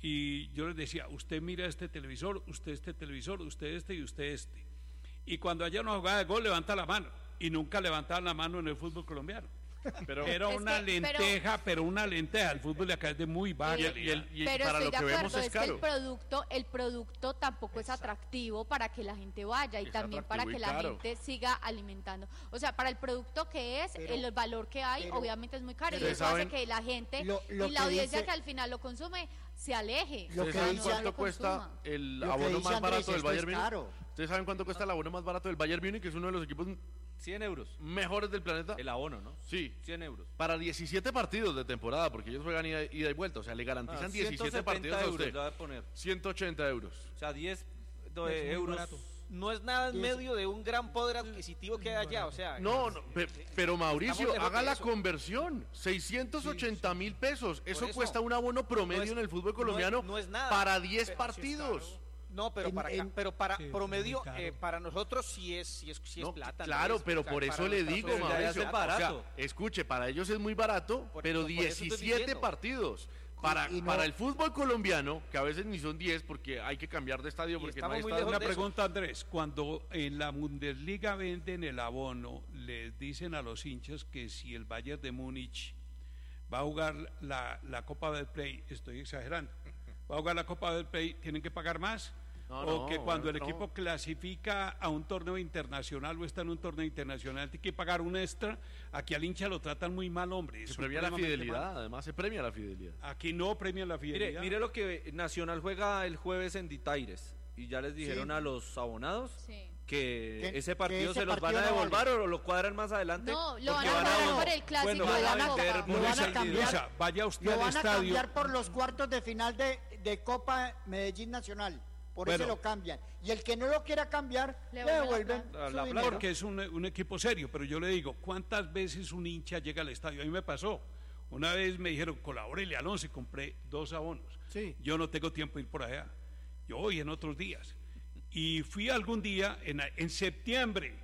y yo les decía, usted mira este televisor, usted este televisor, usted este y usted este. Y cuando haya una jugada de gol, levanta la mano. Y nunca levantaban la mano en el fútbol colombiano. Pero, Era Es una que- pero- lenteja, pero, una lenteja. El fútbol de acá es de muy baja y el- calidad. y el- y Pero para estoy lo de que acuerdo, vemos es es que el caro. producto, el producto tampoco es atractivo para que la gente vaya y Es también para atractivo que y la caro. gente siga alimentando. O sea, para el producto que es, Pero- el valor que hay, pero- obviamente es muy caro y Ustedes eso hace saben- que la gente Lo- lo y la que audiencia dice- que al final lo consume se aleje. Lo ¿Ustedes que saben dice- cuánto lo cuesta consuma. el Lo que abono dice más Andrés, barato del esto Bayern es Múnich? caro. ¿Ustedes saben cuánto cuesta el abono más barato del Bayern Múnich, que es uno de los equipos cien euros. mejores del planeta? El abono, ¿no? Sí. cien euros. Para diecisiete partidos de temporada, porque ellos juegan ida, ida y vuelta, o sea, le garantizan Ah, diecisiete ciento setenta partidos a euros usted. le voy a poner. ciento ochenta euros. O sea, diez do- Es muy euros. barato. No es nada en Y es- medio de un gran poder adquisitivo que hay allá, o sea... No, no, pe- pero Mauricio, Estamos lejos haga de la eso. conversión. seiscientos ochenta mil pesos. Eso, eso. cuesta un abono promedio No es- en el fútbol no es- colombiano no es nada. para diez Pero- partidos. No, pero En- para, acá- en- pero para Sí, promedio, muy caro. eh, para nosotros sí es, sí es, sí es No, plata. claro, Andrés, pero o sea, por para eso le nuestra digo, sociedad Mauricio. es el o barato. sea, escuche, para ellos es muy barato, Por- pero por eso estoy diecisiete diciendo. partidos. Para, Y no- para el fútbol colombiano, que a veces ni son diez porque hay que cambiar de estadio porque no estamos hay muy estadio. lejos Una de eso. pregunta, Andrés. Cuando en la Bundesliga venden el abono, les dicen a los hinchas que si el Bayern de Múnich va a jugar la, la Copa del Play, estoy exagerando, va a jugar la Copa del Play, ¿tienen que pagar más? No, o no, que cuando el no. equipo clasifica a un torneo internacional o está en un torneo internacional, tiene que pagar un extra. Aquí al hincha lo tratan muy mal, hombre. Se premia la supremamente fidelidad, mal. además se premia la fidelidad. Aquí no premian la Mire, fidelidad. mire lo que Nacional juega el jueves en Ditaires. Y ya les dijeron Sí. a los abonados Sí. que Que- ese partido que ese se los van a partido no devolver o lo cuadran más adelante. No, lo porque van a a- cobrar por el clásico bueno, de van la a Copa. vender Lo van a Luisa, cambiar. Luisa, vaya usted Lo al van a estadio. cambiar por los cuartos de final de, de Copa Medellín Nacional. Por Bueno. eso lo cambian. Y el que no lo quiera cambiar, Le le, vuelven la devuelven plata. su La dinero. Porque es un, un equipo serio, pero yo le digo, ¿cuántas veces un hincha llega al estadio? A mí me pasó. Una vez me dijeron, colabórele al once, compré dos abonos. Sí. Yo no tengo tiempo de ir por allá. Yo voy en otros días. Y fui algún día, en, en septiembre,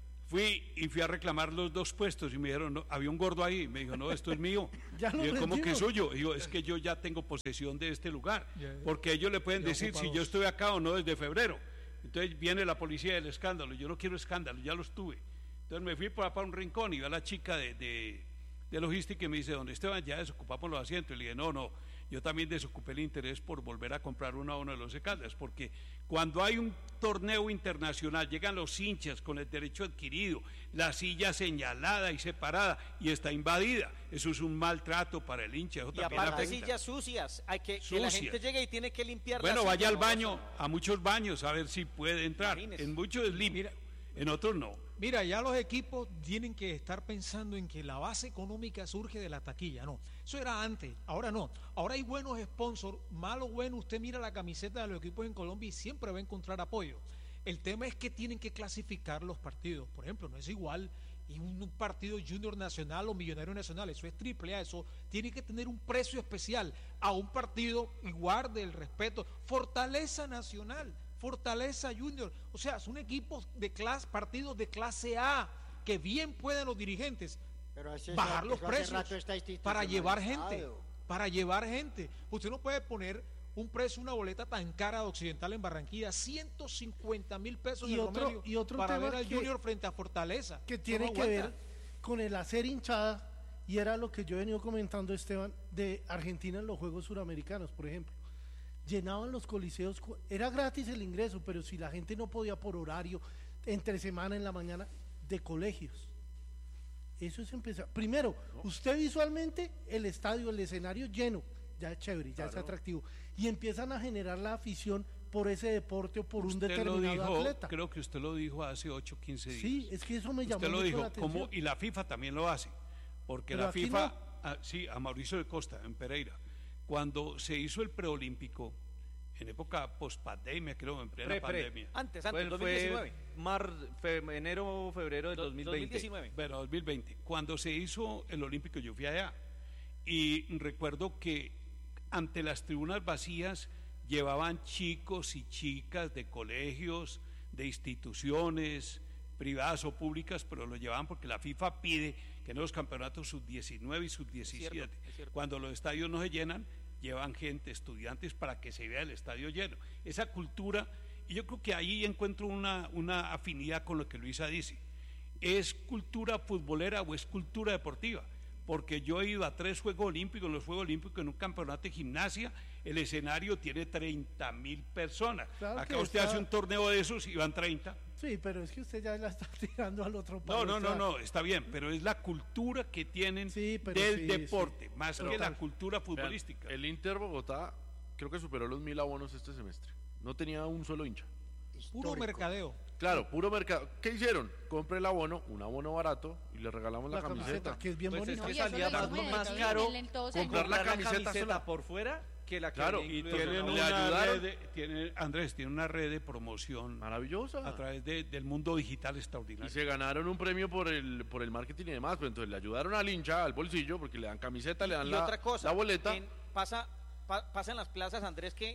fui y fui a reclamar los dos puestos y me dijeron, no, había un gordo ahí. Me dijo, no, esto es mío. Ya lo Y yo, ¿cómo que vendimos. es suyo? Y yo, es que yo ya tengo posesión de este lugar. Ya- Porque ellos le pueden ya decir si ocupados. yo estoy acá o no desde febrero. Entonces viene la policía del escándalo, yo no quiero escándalo, ya los tuve. Entonces me fui para, para un rincón y vi a la chica de, de, de logística y me dice, don Esteban, ya desocupamos los asientos. Y le dije, no, no, yo también desocupé el interés por volver a comprar una a uno de los Caldas, porque cuando hay un torneo internacional, llegan los hinchas con el derecho adquirido, la silla señalada y separada y está invadida. Eso es un maltrato para el hincha. Eso y también aparte afecta. sillas sucias, hay que, que Sucias. la gente llegue y tiene que limpiar Bueno, la vaya silla, al no, baño, eso no. a muchos baños, a ver si puede entrar. Imagínese. En muchos es limpio, en otros no. Mira, ya los equipos tienen que estar pensando en que la base económica surge de la taquilla, no, eso era antes, ahora no, ahora hay buenos sponsors, malo bueno, usted mira la camiseta de los equipos en Colombia y siempre va a encontrar apoyo. El tema es que tienen que clasificar los partidos, por ejemplo, no es igual y un partido Junior Nacional o Millonario Nacional, eso es triple A, eso tiene que tener un precio especial a un partido igual del respeto, Fortaleza Nacional, Fortaleza Junior, o sea, son equipos de clase, partidos de clase A, que bien pueden los dirigentes Pero eso- bajar los eso hace precios rato está para llevar gente, institucionalizado. para llevar gente. Usted no puede poner un precio, una boleta tan cara de Occidental en Barranquilla, ciento cincuenta mil pesos Y en el otro- promedio y otro para tema ver al que- Junior frente a Fortaleza. que Eso tiene no que aguanta. ver con el hacer hinchada, y era lo que yo he venido comentando, Esteban, de Argentina en los Juegos Suramericanos, por ejemplo. Llenaban los coliseos, cu- era gratis el ingreso, pero si la gente no podía por horario, entre semana en la mañana, de colegios. Eso es empezar. Primero, usted visualmente, el estadio, el escenario lleno, ya es chévere, ya es Claro. atractivo. Y empiezan a generar la afición por ese deporte o por un Usted lo determinado dijo, atleta. creo que usted lo dijo hace ocho, quince días. Sí, es que eso me llamó Usted lo mucho dijo, la atención. como, y la FIFA también lo hace, porque Pero la aquí FIFA, no. ah, sí, a Mauricio de Costa, en Pereira, cuando se hizo el preolímpico, en época post-pandemia, creo, en plena Pre, pre. pandemia. Antes, Fue, antes, dos mil diecinueve. fue mar, fe- enero, febrero del dos mil veinte. dos mil diecinueve. Bueno, dos mil veinte. Cuando se hizo el olímpico, yo fui allá, y recuerdo que ante las tribunas vacías llevaban chicos y chicas de colegios, de instituciones privadas o públicas, pero lo llevaban porque la FIFA pide que en los campeonatos sub diecinueve y sub diecisiete, cierto, es cierto. cuando los estadios no se llenan, llevan gente, estudiantes, para que se vea el estadio lleno. Esa cultura, y yo creo que ahí encuentro una, una afinidad con lo que Luisa dice. ¿Es cultura futbolera o es cultura deportiva? Porque yo he ido a tres Juegos Olímpicos, en los Juegos Olímpicos, en un campeonato de gimnasia, el escenario tiene treinta mil personas. Claro Acá que usted está- hace un torneo de esos y van treinta. Sí, pero es que usted ya la está tirando al otro No, palo, no, o no, sea, no, está bien, pero es la cultura que tienen pero del sí, deporte, sí. más Pero que la tal. cultura Vean, futbolística. el Inter Bogotá creo que superó los mil abonos este semestre. No tenía un solo hincha. Puro mercadeo. Claro, puro mercado. ¿Qué hicieron? Compre el abono, un abono barato, y le regalamos la, La camiseta, que es bien Pues bonita. es que Oye, eso salía lo más, hizo más Medellín, caro en el todo comprar la la camiseta, camiseta sola. por fuera que la que Claro, había Y incluido tienen en la le una ayudaron. red de- tiene- Andrés, tiene una red de promoción maravillosa. a través de- del mundo digital Y extraordinario. se ganaron un premio por el por el marketing y demás, pero entonces le ayudaron al hincha, al bolsillo, porque le dan camiseta, le dan Y la, otra cosa, la boleta. en- pasa, pa- pasa en las plazas, Andrés, que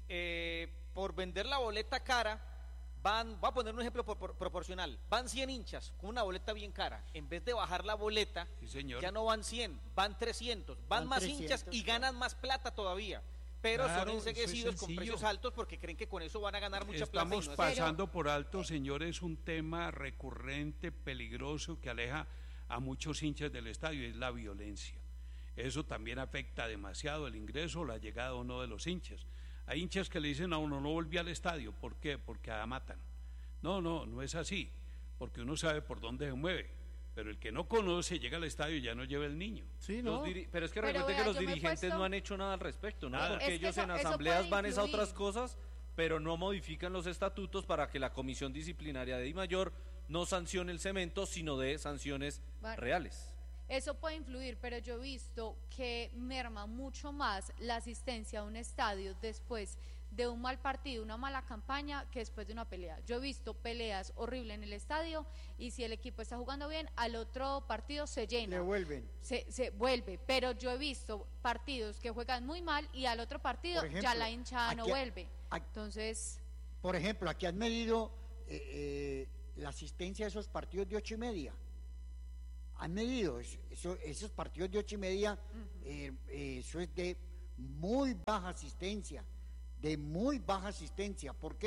eh, por vender la boleta cara, van, voy a poner un ejemplo por- por- proporcional, van cien hinchas con una boleta bien cara, en vez de bajar la boleta, Sí, señor. ya no van cien, van trescientos, van, Van más trescientos, hinchas y claro. ganan más plata todavía. Pero Claro, son eso es enseguecidos con sencillo. precios altos porque creen que con eso van a ganar mucha plata. y Estamos no es- pasando por alto, señores, un tema recurrente, peligroso, que aleja a muchos hinchas del estadio, es la violencia. Eso también afecta demasiado el ingreso o la llegada o no de los hinchas. Hay hinchas que le dicen a uno, no volví al estadio. ¿Por qué? Porque allá matan. No, no, no es así, porque uno sabe por dónde se mueve. Pero el que no conoce, llega al estadio y ya no lleva el niño. Sí, Los ¿no? diri- pero es que Pero recuerde vea, que los yo me he dirigentes puesto- no han hecho nada al respecto, ¿no? Nada. Porque Es que ellos eso- en eso asambleas puede van es a influir. otras cosas, pero no modifican los estatutos para que la comisión disciplinaria de Dimayor no sancione el cemento, sino de sanciones Vale. reales. Eso puede influir, pero yo he visto que merma mucho más la asistencia a un estadio después de un mal partido, una mala campaña, que después de una pelea. Yo he visto peleas horribles en el estadio y si el equipo está jugando bien, al otro partido se llena. Le vuelven. Se, se vuelve, pero yo he visto partidos que juegan muy mal y al otro partido Por ejemplo, ya la hinchada no aquí- vuelve. aquí- Entonces, Por ejemplo, aquí han medido eh, eh, la asistencia a esos partidos de ocho y media. Han medido es- eso- esos partidos de ocho y media, eh, eh, eso es de muy baja asistencia, de muy baja asistencia. ¿Por qué?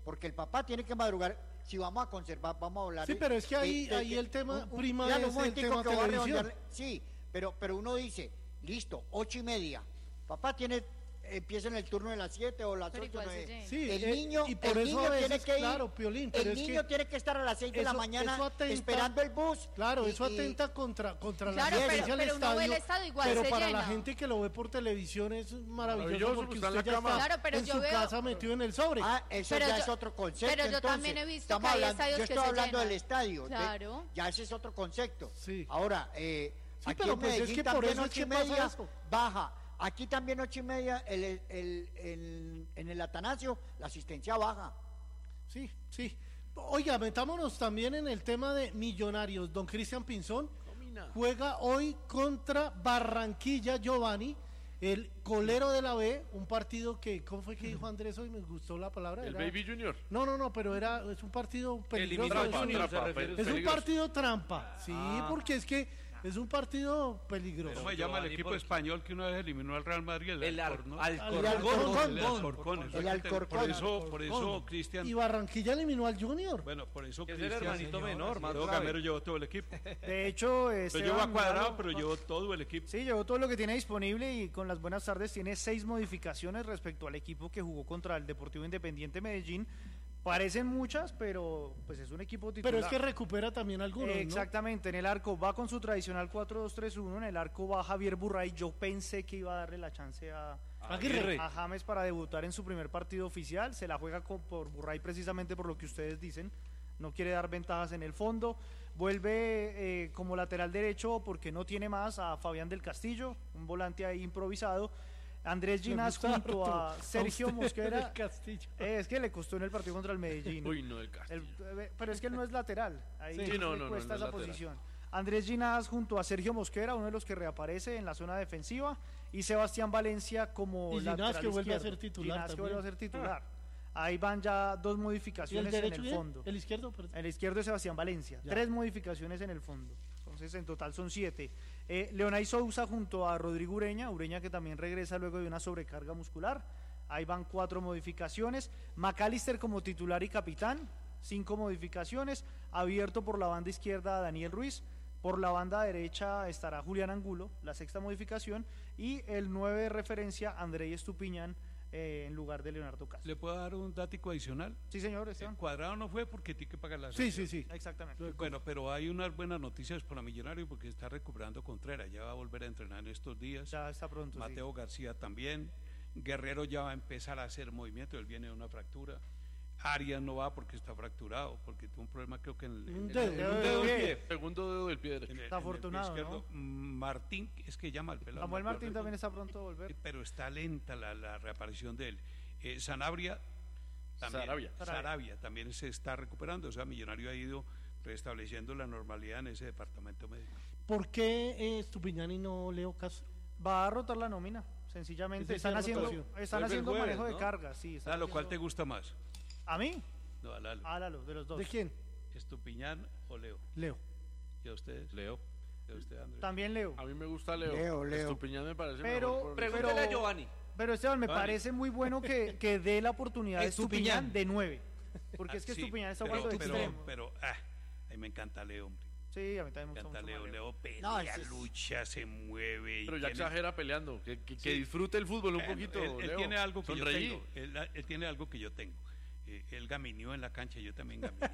porque el papá tiene que madrugar. Si vamos a conservar, vamos a hablar. Sí, pero es que ahí, de- de- ahí el tema un- un- prima ya, es un el momentico tema que voy a televisión. redondearle. Sí, pero, pero uno dice, listo, ocho y media. Papá tiene, empieza en el turno de las siete o las Pero ocho, igual nueve. se llega. Sí, el eh, niño, y por el eso niño a veces, tiene que ir, claro, Piolín, pero el es niño que tiene que estar a las seis de la eso- mañana eso atenta- esperando el bus. Claro, y- eso y- atenta contra, contra Claro, la pero- asistencia al pero uno ve el estadio, igual pero se para la llena. gente que lo ve por televisión es maravilloso, Maravilloso, porque está en usted la ya cama. está Claro, pero en yo su veo- casa metido en el sobre. Ah, eso Pero ya yo- es otro concepto. pero yo entonces. también he visto Estamos que hay hablando- estadios yo que estoy se hablando llenan. del estadio. de- Claro. ya ese es otro concepto. Sí. Ahora, eh, Sí, aquí pero en pues es Medellín que por también eso es ocho y que pasa media eso. baja. Aquí también ocho y media el, el, el- el- en el Atanasio la asistencia baja. Sí, sí. Oiga, metámonos también en el tema de Millonarios. Don Cristian Pinzón juega hoy contra Barranquilla Giovanni, el colero de la B, un partido que, ¿cómo fue que dijo Andrés hoy? Me gustó la palabra. El era- Baby Junior. No, no, no, pero era, es un partido peligroso. Trampa, es un- trampa, se refiere pe- es un peligroso. partido trampa, sí, Ah. porque es que es un partido peligroso. ¿Cómo se llama el Giovanni, equipo por- español que una vez eliminó al Real Madrid? El, El Al- Alcorcón. Alcorcón. El Alcorcón. El Alcorcón, El exactamente. Alcorcón. Por eso, por eso, Alcorcón. Cristian. Y Barranquilla eliminó al Junior. Bueno, por eso Que es el Cristian. hermanito menor, más Todo grave. Gamero llevó todo el equipo. De hecho, Pero Esteban llevó a Cuadrado, Galo- pero llevó todo el equipo. Sí, llevó todo lo que tiene disponible y con las buenas tardes tiene seis modificaciones respecto al equipo que jugó contra el Deportivo Independiente Medellín. Parecen muchas, pero pues es un equipo titular. Pero es que recupera también algunos, Eh, ¿no? Exactamente, en el arco va con su tradicional cuatro dos tres uno, en el arco va Javier Burray. Yo pensé que iba a darle la chance a, Aguirre. a James para debutar en su primer partido oficial. Se la juega con, por Burray precisamente por lo que ustedes dicen. No quiere dar ventajas en el fondo. Vuelve eh, como lateral derecho porque no tiene más a Fabián del Castillo, un volante ahí improvisado. Andrés Me Ginás gusta junto harto a Sergio usted Mosquera. del Castillo. Eh, es que le costó en el partido contra el Medellín. Uy, no, el Castillo. El- eh, pero es que él no es lateral. Ahí Sí, le no, no, no, cuesta no es esa lateral. posición. Andrés Ginás junto a Sergio Mosquera, uno de los que reaparece en la zona defensiva, y Sebastián Valencia como Y Ginás, lateral que vuelve a izquierdo. ser titular Ginás que también. vuelve a ser titular. Ahí van ya dos ¿Y el modificaciones derecho en el bien? fondo. ¿El izquierdo? Perdón. El izquierdo es Sebastián Valencia. Ya. Tres modificaciones en el fondo. Entonces, en total son siete. Eh, Leonay Sousa junto a Rodrigo Ureña. Ureña que también regresa luego de una sobrecarga muscular. Ahí van cuatro modificaciones. McAllister como titular y capitán. Cinco modificaciones. Abierto por la banda izquierda Daniel Ruiz. Por la banda derecha estará Julián Angulo, la sexta modificación. Y el nueve de referencia, Andrei Estupiñán, eh, en lugar de Leonardo Castro. ¿Le puedo dar un dático adicional? Sí, señor, Esteban. El Cuadrado no fue porque tiene que pagar la Sí, sanción. sí, sí. Exactamente. Bueno, pero hay unas buenas noticias para Millonario porque está recuperando Contreras, ya va a volver a entrenar en estos días. Ya está pronto. sí. Mateo García también. Guerrero ya va a empezar a hacer movimiento, él viene de una fractura. Arias no va porque está fracturado, porque tuvo un problema creo que en el, Un en el- dedo, en el un dedo del dedo. pie. Segundo dedo del pie derecho. En el- Está en el pie afortunado, izquierdo. Martín, es que llama al pelado. Samuel no me Martín acuerdo. también está pronto a volver. Eh, Pero está lenta la, la reaparición de él. Eh, Sanabria también. Sarabia. Sarabia también se está recuperando. O sea, Millonario ha ido restableciendo la normalidad en ese departamento médico. ¿Por qué eh, Estupiñán y no Leo Castro? Va a rotar la nómina, sencillamente. Es decir, Están haciendo, rotación. están Vuelve el haciendo jueves, manejo de ¿no? cargas, sí. están Ah, lo cual te haciendo- gusta más. ¿A mí? No, a Lalo. A Lalo, de los dos. ¿De quién? Estupiñán o Leo. Leo. ¿Y a ustedes? Leo. ¿Y a usted, Andrés? También Leo. A mí me gusta Leo. Leo, Leo. Estupiñán me parece Pero- mejor. por- Pregúntale a Giovanni. Pero Esteban, me Vale. parece muy bueno que, que dé la oportunidad a Estupiñán. Estupiñán de nueve. Porque es que Ah, sí, Estupiñán está pero, jugando de pero, extremo. pero, ah, a mí me encanta Leo, hombre. Sí, a mí también me Me gusta encanta mucho Leo. más Leo pelea, No, ese es- lucha, se mueve. y Pero ya tiene- exagera peleando. Que, que, que Sí. disfrute el fútbol un Bueno, poquito. Él, él Leo. tiene algo que Sonreí. yo tengo. Él, él tiene algo que yo tengo. Eh, él gamineó en la cancha, yo también gamineé.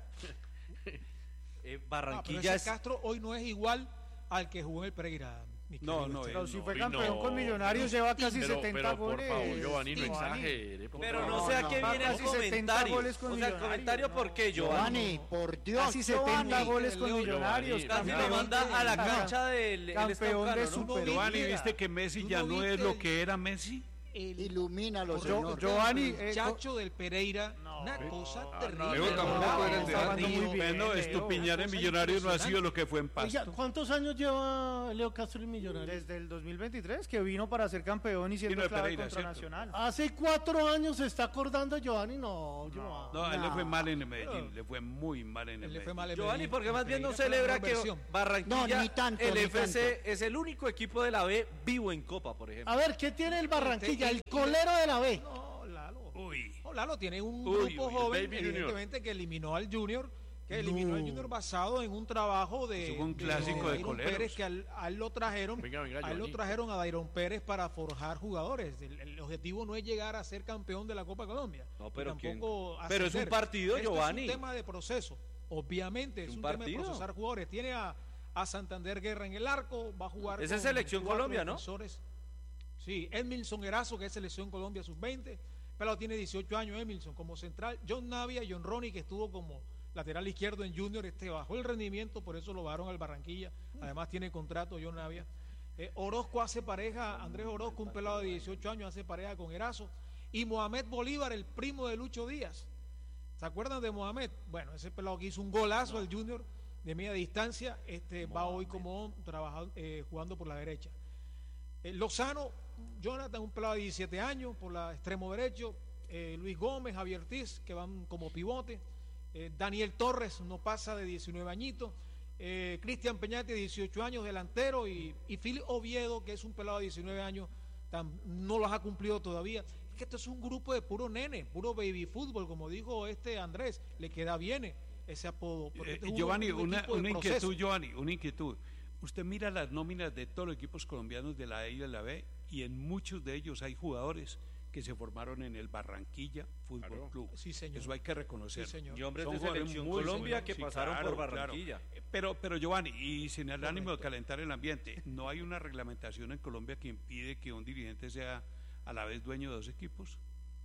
Eh, Ah, pero Barranquilla ese es... Castro hoy no es igual al que jugó en el Pereira. mi No, querido no, Esteban. Pero él si no. fue Uy, campeón no, con Millonarios, pero- lleva casi pero, setenta pero, goles. por favor, Giovanni, no Giovanni. exagere. por Pero favor. no sé a qué no, viene el casi setenta comentario. goles con O sea, el Millonarios, comentario no. por qué, Giovanni. Giovanni, por Dios. Casi setenta Giovanni. goles con Leo, Millonarios. Giovanni, Casi Campeón lo manda a la de- cancha del el campeón Estado de Cano, ¿no? Super- Giovanni, Mira, ¿viste que Messi ¿tú ya no no es viste lo el- que era Messi? El Ilumínalo, Yo- señor. Giovanni, el eh, muchacho del Pereira, una cosa terrible. Leo tampoco era el de Está jugando antes. muy bien, Bueno, Leo. Estupiñán en Cosa Millonarios no ha sido impresionante. lo que fue en Oiga, Pasto. ¿cuántos años lleva Leo Castro en Millonarios? Desde el dos mil veintitrés, que vino para ser campeón y siendo Vino de clave Pereira, contra ¿cierto? Nacional. Hace cuatro años se está acordando Giovanni. No, Giovanni. No, a él le No. fue mal en el Medellín, le fue muy mal en el Él le fue Medellín. mal en Giovanni, Medellín. porque más bien no Pereira fue la celebra mejor que versión. Barranquilla, No, ni tanto, el ni F C tanto. es el único equipo de la B vivo en Copa, por ejemplo. A ver, ¿qué tiene el Barranquilla? El colero de la B. No, Lalo. Uy, No, No, Lalo, tiene un Uy, grupo uy, el joven, Baby Junior. evidentemente, que eliminó al Junior, que eliminó al Junior basado en un trabajo de, Eso fue un de- clásico de Dairon coleros. Pérez, que al- a él lo trajeron, Venga, venga, a él lo Giovanni. trajeron a Dairon Pérez para forjar jugadores. El, el objetivo no es llegar a ser campeón de la Copa Colombia. No, y pero ¿quién? tampoco Pero es un ascender. partido, Esto Giovanni. Es un tema de proceso, obviamente, es ¿Es un, un tema de partido? procesar jugadores. Tiene a, a Santander Guerra en el arco, va a jugar Esa es con Selección cuatro Colombia, ¿no? defensores. Sí, Edmilson Erazo, que es Selección Colombia sub veinte, pero tiene dieciocho años Edmilson como central. John Navia, John Ronnie, que estuvo como lateral izquierdo en Junior, este bajó el rendimiento, por eso lo bajaron al Barranquilla. Además tiene contrato John Navia. Eh, Orozco hace pareja, Andrés Orozco, un pelado de dieciocho años, hace pareja con Erazo. Y Mohamed Bolívar, el primo de Lucho Díaz. ¿Se acuerdan de Mohamed? Bueno, ese pelado que hizo un golazo al Junior de media distancia, este va hoy como trabajando, eh, jugando por la derecha. Eh, Lozano, Jonathan, un pelado de diecisiete años por la extremo derecho. eh, Luis Gómez, Javier Ortiz, que van como pivote. Eh, Daniel Torres no pasa de diecinueve añitos. Eh, Cristian Peñate, dieciocho años, delantero. Y, y Phil Oviedo, que es un pelado de diecinueve años, tam- no los ha cumplido todavía. Es que esto es un grupo de puro nene, puro baby fútbol, como dijo este Andrés. Le queda bien ese apodo. porque Eh, este es un- Giovanni, un una, equipo de una proceso. inquietud, Giovanni, una inquietud. Usted mira las nóminas de todos los equipos colombianos de la A y de la B y en muchos de ellos hay jugadores que se formaron en el Barranquilla Fútbol Claro. Club. Sí, señor. Eso hay que reconocer. Sí, señor. Y hombres Son de jugadores Selección muy Colombia buenos. que Sí, pasaron claro, por claro. Barranquilla. Pero, pero Giovanni, y sin el ánimo de calentar el ambiente, ¿no hay una reglamentación en Colombia que impide que un dirigente sea a la vez dueño de dos equipos?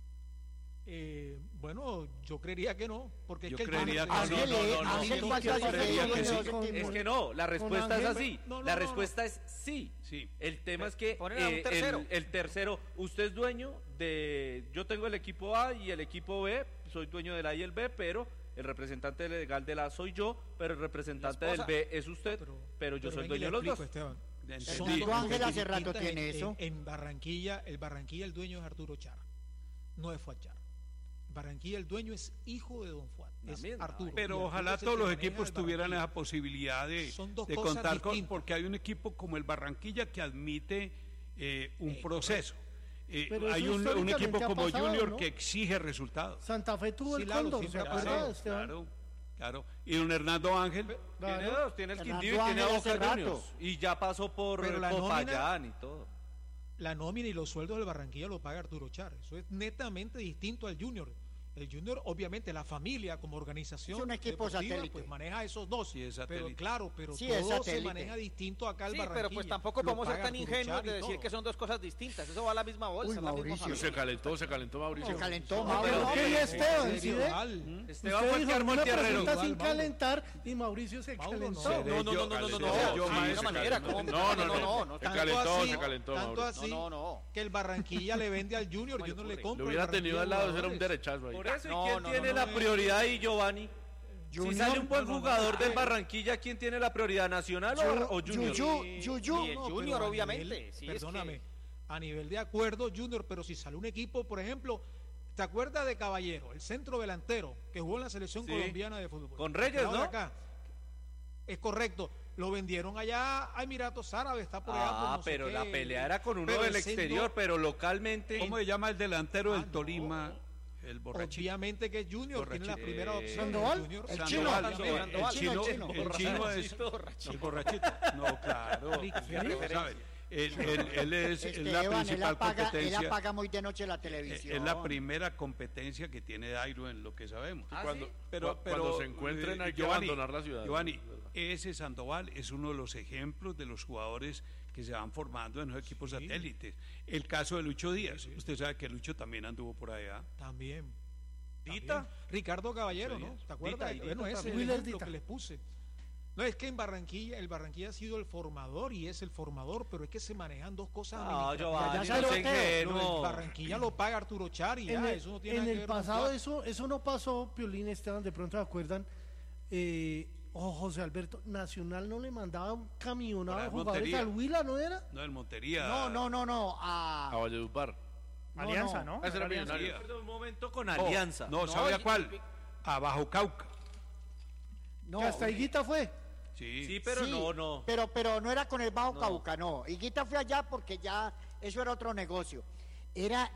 Eh, bueno, yo creería que no, porque Yo es que el creería Junior- que no, Ángel, no, eh, no, no. Ángel, Yo ¿cuántas creería veces que tiene sí. dos Es equipos? que no, la respuesta es Ángel, así. no, no, la no, respuesta es sí. Sí. El tema es que Poner a un eh, tercero. el, el tercero, usted es dueño de, yo tengo el equipo A y el equipo B, soy dueño del A y el B, pero el representante legal del A soy yo, pero el representante La del esposa. B es usted, pero, Pero- yo pero soy venga y dueño de le los dos. explico, Esteban. Entendí. Son Nico dos Ángel cosas hace rato distintas tiene en- eso. En, en Barranquilla, el Barranquilla el dueño es Arturo Char, no es Fuad Char. Barranquilla el dueño es hijo de Don Fuad, es misma Arturo. Pero Y Arturo ojalá es el todos que los maneja equipos el tuvieran Barranquilla. esa posibilidad de, Son dos de cosas contar con, distintas. porque hay un equipo como el Barranquilla que admite eh, un proceso. Eh, Pero hay eso un, un históricamente equipo ha como pasado, Junior ¿no? que exige resultados. Santa Fe tuvo Sí, el Lalo, Cóndor, siempre ¿se ha acuerda, pasado, Esteban? Claro, claro. Y don Hernando Ángel, Tiene Claro. dos, tiene el Fernando Quindío y tiene a Ángel hace Boca rato. Juniors. Y ya pasó por Pero la Popayán y todo. La nómina y los sueldos del Barranquilla lo paga Arturo Char. Eso es netamente distinto al Junior. El Junior, obviamente, la familia como organización Es un equipo deportiva, satélite. pues maneja esos dos. Sí, es pero satélite. claro, pero Sí, es todo se satélite. maneja distinto acá al Sí, Barranquilla. pero pues tampoco Lo podemos ser paga tan Arturo ingenuos Char y de decir todo. que son dos cosas distintas. Eso va a la misma bolsa. Uy, es la misma Mauricio. familia. Se calentó, se calentó Mauricio. Se calentó, No, Mauro. pero No, ¿qué hombre. Esteban? ¿Sí ve? Igual. Esteban Usted fue el dijo que armó el una tierrero. pregunta Igual, sin Mauro. calentar y Mauricio se Mauro, calentó. no. No, no, no, no, no, no, no, Seré no, yo, de maestro. ninguna manera. ¿cómo? No, no, no, no, no, Se Tanto calentó, así- se calentó, Tanto Mauro. así No, no, no. que el Barranquilla le vende al Junior, ¿Cómo le Junior le ocurre? compra. Lo el hubiera tenido al lado, era un Barranquilla derechazo ahí. Por eso, ¿y No, quién no, tiene no, la no, prioridad ahí, Giovanni? Si Junior. sale un buen No, no, no, jugador no, del no. Barranquilla, ¿quién tiene la prioridad? ¿Nacional o, Yu- o Junior? Yuyu, Y- Yuyu. y el No, Junior, pero a obviamente. nivel- sí, es perdóname, que- a nivel de acuerdo, Junior, pero si sale un equipo, por ejemplo, ¿te acuerdas de Caballero, el centro delantero que jugó en la selección Sí. colombiana de fútbol? Con Reyes, Ahora ¿no? acá. Es correcto. Lo vendieron allá a Emiratos Árabes, está por allá. por Ah, no sé pero qué. la pelea era con uno Pero del ese exterior, no- pero localmente. ¿cómo se llama el delantero del Ah, no. Tolima? El borrachito. Obviamente que es Junior, tiene la Borrachito. primera Eh, opción. ¿Sandoval? Junior. El Sandoval, chino. Sandoval, Sandoval. el chino, El chino, el el chino es el borrachito. No, claro. ¿Qué? ¿Sabe? Él, él- él es, es la Esteban, él principal apaga, él competencia. apaga muy de noche la eh, televisión. Es la primera competencia que tiene Dairo en lo que sabemos. Ah, Cuando, ¿sí? Pero, cu- pero, cuando se encuentren eh, hay que Giovanni, abandonar la ciudad. Giovanni, ese Sandoval es uno de los ejemplos de los jugadores que se van formando en los equipos satélites. El caso de Lucho Díaz. Usted sabe que Lucho también anduvo por allá. También. Dita. También. Ricardo Caballero, Sí, ¿no? es. ¿Te acuerdas? Dita, y bueno, Dita ese es el también. ejemplo Dita. que les puse. No, es que en Barranquilla, el Barranquilla ha sido el formador y es el formador, pero es que se manejan dos cosas No, administrativas. Giovanni, Ya no salió sea Teo. Lo ingenuo. del Barranquilla lo paga Arturo Char y En ya, el, eso no tiene en nada el que ver con pasado Fuad. eso, eso no pasó, Piolín, Esteban, de pronto se acuerdan. Eh, oh, José Alberto, Nacional no le mandaba un camionado Para de jugadores Montería. al Huila, ¿no era? No, el Montería. No, no, no, no. A, A Valledupar. no, Alianza, no. ¿no? Ese era Alianza. millonario. Recuerdo un momento con Oh, Alianza. No, ¿sabía y- cuál? A Bajo Cauca. No, Que hasta Higuita fue. Sí. Sí, pero sí, no, no. Pero, pero no era con el Bajo No. Cauca, no. Higuita fue allá porque ya eso era otro negocio. Era